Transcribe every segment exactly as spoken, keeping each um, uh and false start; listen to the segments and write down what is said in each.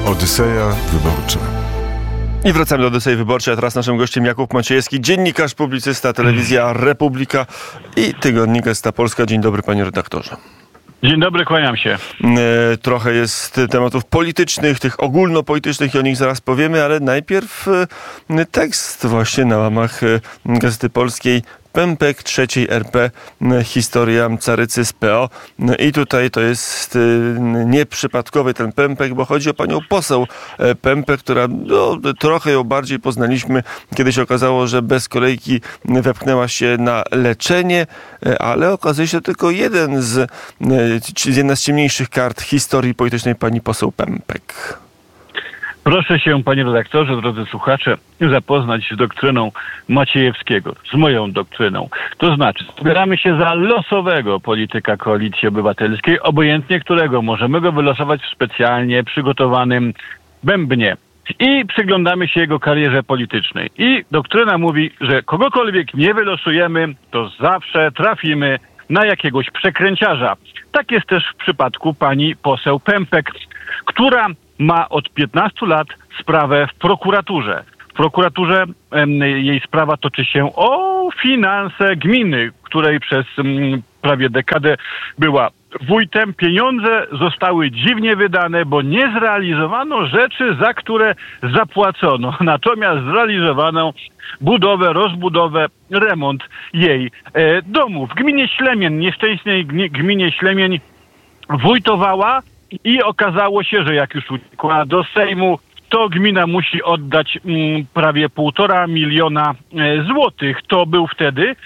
Odyseja Wyborcza. I wracamy do Odysei Wyborczej, a teraz naszym gościem Jakub Maciejewski, dziennikarz, publicysta, telewizja Republika i tygodnik Gazeta Polska. Dzień dobry, panie redaktorze. Dzień dobry, kłaniam się. E, trochę jest tematów politycznych, tych ogólnopolitycznych i o nich zaraz powiemy, ale najpierw e, tekst właśnie na łamach e, Gazety Polskiej. Pępek trzeciej R P, historia carycy z P O. I tutaj to jest nieprzypadkowy ten Pępek, bo chodzi o panią poseł Pępek, która no, trochę ją bardziej poznaliśmy, kiedy się okazało, że bez kolejki wepchnęła się na leczenie, ale okazuje się to tylko jeden z, jedna z ciemniejszych kart historii politycznej pani poseł Pępek. Proszę się, panie redaktorze, drodzy słuchacze, zapoznać z doktryną Maciejewskiego, z moją doktryną. To znaczy, zbieramy się za losowego polityka Koalicji Obywatelskiej, obojętnie którego możemy go wylosować w specjalnie przygotowanym bębnie. I przyglądamy się jego karierze politycznej. I doktryna mówi, że kogokolwiek nie wylosujemy, to zawsze trafimy na jakiegoś przekręciarza. Tak jest też w przypadku pani poseł Pępek, która ma od piętnastu lat sprawę w prokuraturze. W prokuraturze em, jej sprawa toczy się o finanse gminy, której przez em, prawie dekadę była wójtem. Pieniądze zostały dziwnie wydane, bo nie zrealizowano rzeczy, za które zapłacono. Natomiast zrealizowano budowę, rozbudowę, remont jej e, domu. W gminie Ślemień, nieszczęsnej gminie Ślemień, wójtowała i okazało się, że jak już uciekła do Sejmu, to gmina musi oddać mm, prawie półtora miliona e, złotych. To był wtedy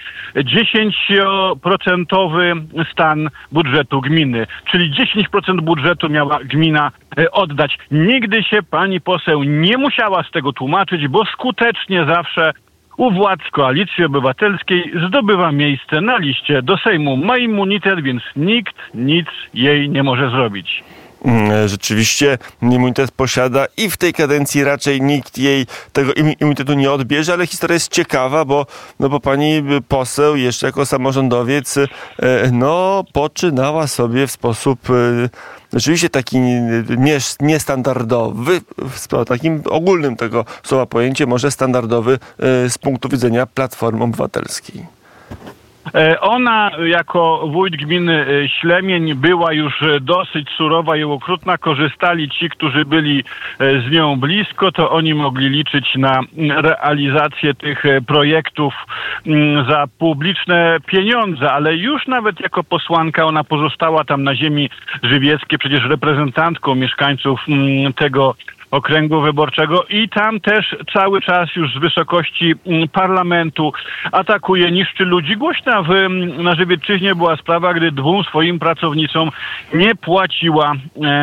dziesięcioprocentowy stan budżetu gminy, czyli dziesięć procent budżetu miała gmina e, oddać. Nigdy się pani poseł nie musiała z tego tłumaczyć, bo skutecznie zawsze u władz Koalicji Obywatelskiej zdobywa miejsce na liście do Sejmu. Ma immunitet, więc nikt nic jej nie może zrobić. Rzeczywiście immunitet posiada i w tej kadencji raczej nikt jej tego immunitetu nie odbierze, ale historia jest ciekawa, bo, no bo pani poseł jeszcze jako samorządowiec no, poczynała sobie w sposób rzeczywiście taki niestandardowy, w takim ogólnym tego słowa pojęcie, może standardowy z punktu widzenia Platformy Obywatelskiej. Ona jako wójt gminy Ślemień była już dosyć surowa i okrutna. Korzystali ci, którzy byli z nią blisko, to oni mogli liczyć na realizację tych projektów za publiczne pieniądze, ale już nawet jako posłanka ona pozostała tam na ziemi żywieckiej, przecież reprezentantką mieszkańców tego okręgu wyborczego i tam też cały czas już z wysokości parlamentu atakuje, niszczy ludzi. Głośna w, na Żywiecczyźnie była sprawa, gdy dwóm swoim pracownicom nie płaciła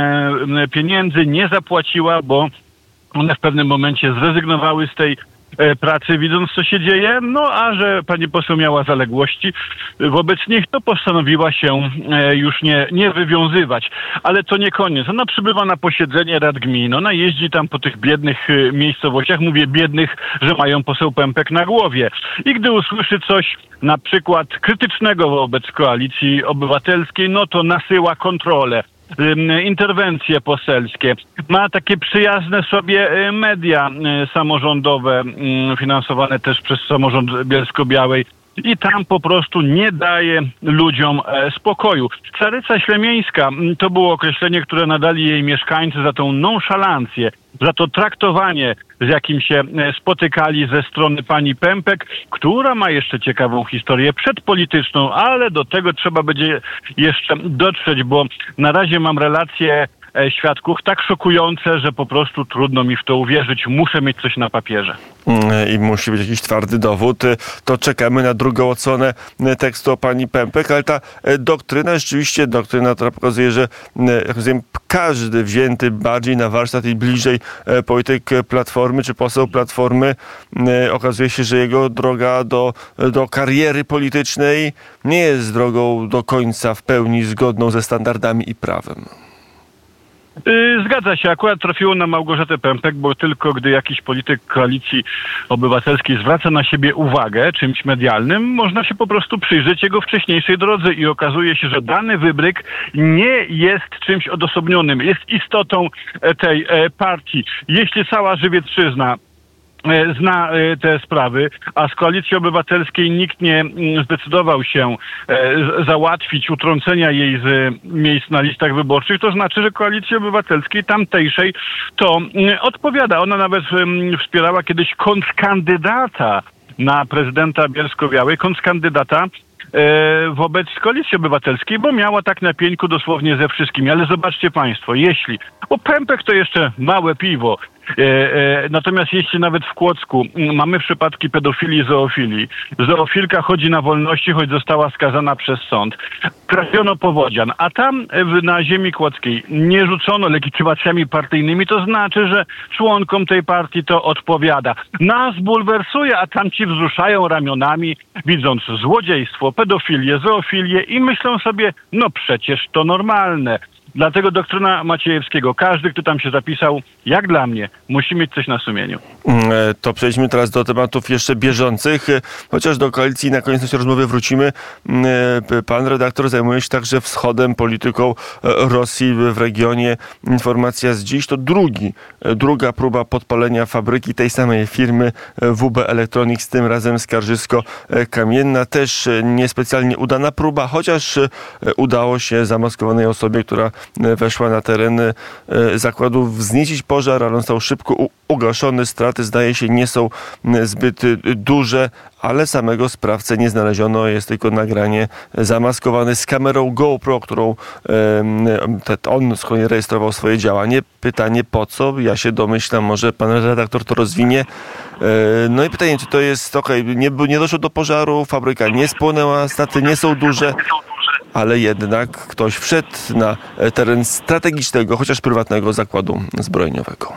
e, pieniędzy, nie zapłaciła, bo one w pewnym momencie zrezygnowały z tej pracy, widząc co się dzieje, no a że pani poseł miała zaległości wobec nich, to postanowiła się już nie, nie wywiązywać. Ale to nie koniec. Ona przybywa na posiedzenie rad gmin, ona jeździ tam po tych biednych miejscowościach, mówię biednych, że mają poseł Pępek na głowie. I gdy usłyszy coś na przykład krytycznego wobec Koalicji Obywatelskiej, no to nasyła kontrolę, interwencje poselskie. Ma takie przyjazne sobie media samorządowe, finansowane też przez samorząd Bielsko-Białej. I tam po prostu nie daje ludziom spokoju. Caryca ślemieńska to było określenie, które nadali jej mieszkańcy za tą nonszalancję, za to traktowanie, z jakim się spotykali ze strony pani Pępek, która ma jeszcze ciekawą historię przedpolityczną, ale do tego trzeba będzie jeszcze dotrzeć, bo na razie mam relacje świadków tak szokujące, że po prostu trudno mi w to uwierzyć. Muszę mieć coś na papierze. I musi być jakiś twardy dowód. To czekamy na drugą odsłonę tekstu o pani Pępek, ale ta doktryna, rzeczywiście doktryna, która pokazuje, że jak rozumiem, każdy wzięty bardziej na warsztat i bliżej polityk Platformy czy poseł Platformy, okazuje się, że jego droga do, do kariery politycznej nie jest drogą do końca w pełni zgodną ze standardami i prawem. Zgadza się, akurat trafiło na Małgorzatę Pępek, bo tylko gdy jakiś polityk Koalicji Obywatelskiej zwraca na siebie uwagę czymś medialnym, można się po prostu przyjrzeć jego wcześniejszej drodze i okazuje się, że dany wybryk nie jest czymś odosobnionym, jest istotą tej partii. Jeśli cała Żywiecczyzna zna te sprawy, a z Koalicji Obywatelskiej nikt nie zdecydował się załatwić utrącenia jej z miejsc na listach wyborczych, to znaczy, że Koalicji Obywatelskiej tamtejszej to odpowiada. Ona nawet wspierała kiedyś kontrkandydata na prezydenta Bielsko-Białej, kontrkandydata wobec Koalicji Obywatelskiej, bo miała tak na pieńku dosłownie ze wszystkimi. Ale zobaczcie państwo, jeśli, bo Pępek to jeszcze małe piwo, E, e, natomiast jeśli nawet w Kłodzku mamy przypadki pedofilii i zoofilii, zoofilka chodzi na wolności, choć została skazana przez sąd, trafiono powodzian, a tam w, na ziemi kłodzkiej nie rzucono legitymacjami partyjnymi, to znaczy, że członkom tej partii to odpowiada. Nas bulwersuje, a tamci wzruszają ramionami, widząc złodziejstwo, pedofilię, zoofilię i myślą sobie, no przecież to normalne. Dlatego doktryna Maciejewskiego. Każdy, kto tam się zapisał, jak dla mnie, musi mieć coś na sumieniu. To przejdźmy teraz do tematów jeszcze bieżących, chociaż do koalicji na koniec naszej rozmowy wrócimy. Pan redaktor zajmuje się także wschodem, polityką Rosji w regionie. Informacja z dziś to drugi, druga próba podpalenia fabryki tej samej firmy W B Electronics, tym razem Skarżysko-Kamienna. Też niespecjalnie udana próba, chociaż udało się zamaskowanej osobie, która weszła na teren zakładu, wzniecić pożar, ale on został szybko ugaszony. Straty, zdaje się, nie są zbyt duże, ale samego sprawcę nie znaleziono. Jest tylko nagranie zamaskowane z kamerą GoPro, którą on z kolei rejestrował swoje działanie. Pytanie po co? Ja się domyślam, może pan redaktor to rozwinie. No i pytanie, czy to jest okej, okay, nie, nie doszło do pożaru, fabryka nie spłonęła, straty nie są duże, ale jednak ktoś wszedł na teren strategicznego, chociaż prywatnego zakładu zbrojeniowego.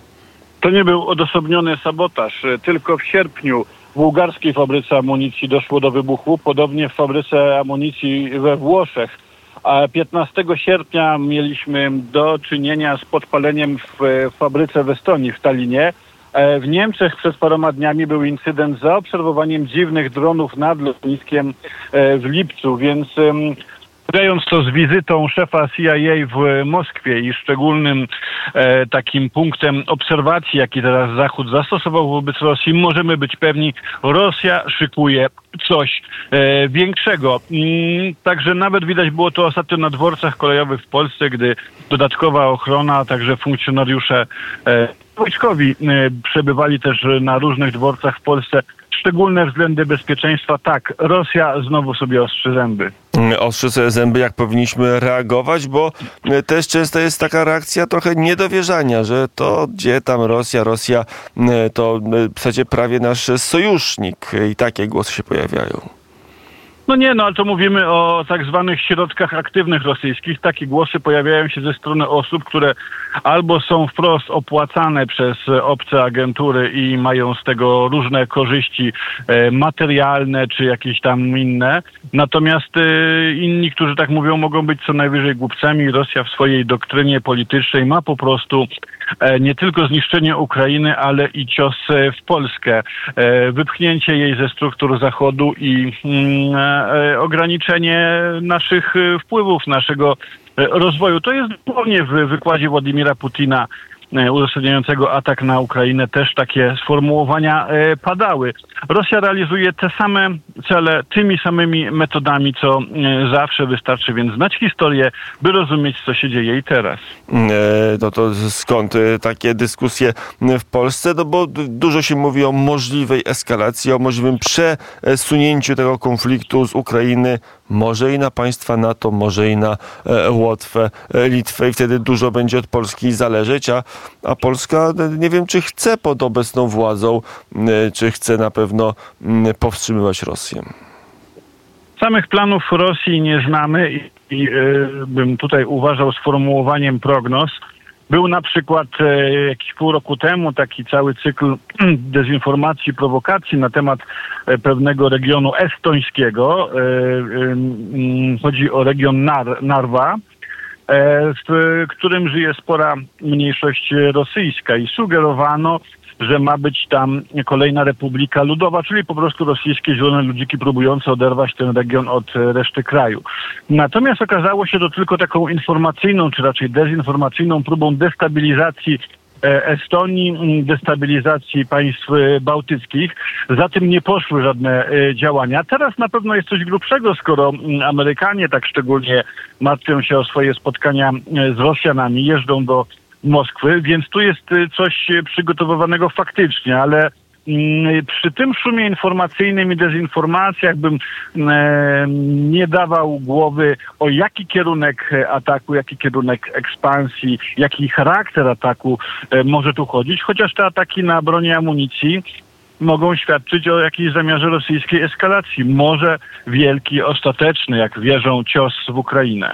To nie był odosobniony sabotaż. Tylko w sierpniu w bułgarskiej fabryce amunicji doszło do wybuchu, podobnie w fabryce amunicji we Włoszech. A piętnastego sierpnia mieliśmy do czynienia z podpaleniem w fabryce w Estonii, w Tallinie. W Niemczech przed paroma dniami był incydent z zaobserwowaniem dziwnych dronów nad lotniskiem w lipcu, więc Grając to z wizytą szefa C I A w Moskwie i szczególnym e, takim punktem obserwacji, jaki teraz Zachód zastosował wobec Rosji, możemy być pewni, Rosja szykuje coś e, większego. Mm, także nawet widać było to ostatnio na dworcach kolejowych w Polsce, gdy dodatkowa ochrona, a także funkcjonariusze e, wojskowi e, przebywali też na różnych dworcach w Polsce. Szczególne względy bezpieczeństwa. Tak, Rosja znowu sobie ostrzy zęby. Ostrzy sobie zęby, jak powinniśmy reagować, bo też często jest taka reakcja trochę niedowierzania, że to gdzie tam Rosja, Rosja to przecież prawie nasz sojusznik i takie głosy się pojawiają. No nie, no ale to mówimy o tak zwanych środkach aktywnych rosyjskich. Takie głosy pojawiają się ze strony osób, które albo są wprost opłacane przez obce agentury i mają z tego różne korzyści e, materialne czy jakieś tam inne. Natomiast e, inni, którzy tak mówią, mogą być co najwyżej głupcami. Rosja w swojej doktrynie politycznej ma po prostu e, nie tylko zniszczenie Ukrainy, ale i cios w Polskę. E, wypchnięcie jej ze struktur Zachodu i mm, ograniczenie naszych wpływów, naszego rozwoju. To jest dosłownie w wykładzie Władimira Putina uzasadniającego atak na Ukrainę też takie sformułowania padały. Rosja realizuje te same cele tymi samymi metodami, co zawsze. Wystarczy więc znać historię, by rozumieć, co się dzieje i teraz. No to skąd takie dyskusje w Polsce? No bo dużo się mówi o możliwej eskalacji, o możliwym przesunięciu tego konfliktu z Ukrainy może i na państwa NATO, może i na Łotwę, Litwę i wtedy dużo będzie od Polski zależeć, a, a Polska nie wiem, czy chce pod obecną władzą, czy chce na pewno powstrzymywać Rosję. Samych planów Rosji nie znamy i, i yy, bym tutaj uważał sformułowaniem prognoz. Był na przykład e, jakiś pół roku temu taki cały cykl dezinformacji, prowokacji na temat e, pewnego regionu estońskiego. E, e, chodzi o region Nar- Narwa. w którym żyje spora mniejszość rosyjska i sugerowano, że ma być tam kolejna Republika Ludowa, czyli po prostu rosyjskie zielone ludziki próbujące oderwać ten region od reszty kraju. Natomiast okazało się to tylko taką informacyjną, czy raczej dezinformacyjną próbą destabilizacji Estonii, destabilizacji państw bałtyckich. Za tym nie poszły żadne działania. Teraz na pewno jest coś grubszego, skoro Amerykanie tak szczególnie martwią się o swoje spotkania z Rosjanami, jeżdżą do Moskwy, więc tu jest coś przygotowywanego faktycznie, ale przy tym szumie informacyjnym i dezinformacjach bym nie dawał głowy, o jaki kierunek ataku, jaki kierunek ekspansji, jaki charakter ataku może tu chodzić, chociaż te ataki na broń i amunicji mogą świadczyć o jakiejś zamiarze rosyjskiej eskalacji. Może wielki, ostateczny, jak wierzą, cios w Ukrainę.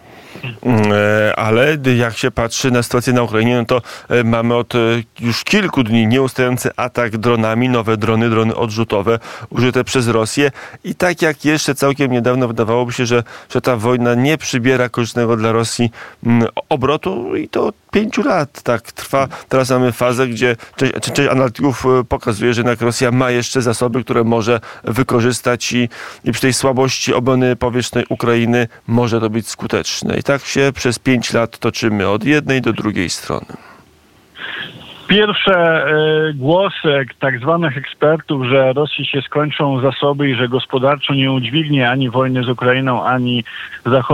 Ale jak się patrzy na sytuację na Ukrainie, no to mamy od już kilku dni nieustający atak dronami, nowe drony, drony odrzutowe użyte przez Rosję i tak jak jeszcze całkiem niedawno wydawałoby się, że, że ta wojna nie przybiera korzystnego dla Rosji obrotu i to od pięciu lat tak trwa. Teraz mamy fazę, gdzie część, część analityków pokazuje, że jednak Rosja ma jeszcze zasoby, które może wykorzystać i, i przy tej słabości obrony powietrznej Ukrainy może to być skuteczne. I tak się przez pięć lat toczymy od jednej do drugiej strony. Pierwsze y, głosy tak zwanych ekspertów, że Rosji się skończą zasoby i że gospodarczo nie udźwignie ani wojny z Ukrainą, ani zachodniej